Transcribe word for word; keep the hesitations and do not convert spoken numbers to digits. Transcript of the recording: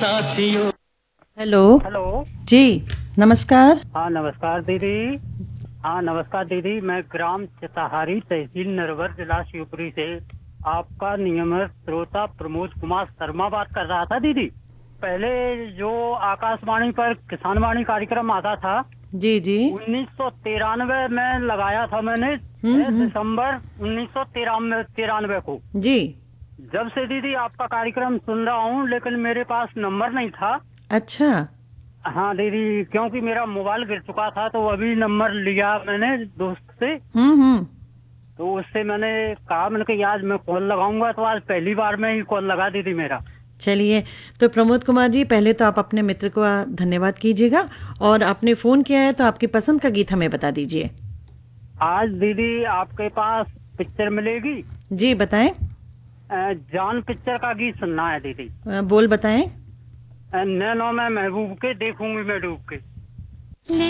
साथियों। Hello. Hello. जी नमस्कार। हाँ नमस्कार दीदी। हाँ नमस्कार दीदी, मैं ग्राम चिताहारी तहसील नरवर जिला शिवपुरी से आपका नियमित श्रोता प्रमोद कुमार शर्मा बात कर रहा था दीदी। पहले जो आकाशवाणी पर किसान वाणी कार्यक्रम आता था, जी जी। उन्नीस सौ तिरानवे में लगाया था मैंने, हम्म हम्म। दिसंबर उन्नीस सौ तिरानवे तिरानवे को। जी। जब से दीदी आपका कार्यक्रम सुन रहा हूँ, लेकिन मेरे पास नंबर नहीं था। अच्छा। हाँ दीदी, क्योंकि मेरा मोबाइल गिर चुका था, तो अभी नंबर लिया मैंने दोस्त से। हम्म हम्म। तो उससे मैंने कहा, मैंने कहा आज मैं कॉल लगाऊंगा, तो आज पहली बार में ही कॉल लगा दीदी मेरा। चलिए, तो प्रमोद कुमार जी, पहले तो आप अपने मित्र को धन्यवाद कीजिएगा, और आपने फोन किया है तो आपकी पसंद का गीत हमें बता दीजिए। आज दीदी आपके पास पिक्चर मिलेगी। जी बताएं। अ, जान पिक्चर का गीत सुनना है दीदी। अ, बोल बताएं। अ, नैनों में महबूब के देखूंगी मैं डूब के।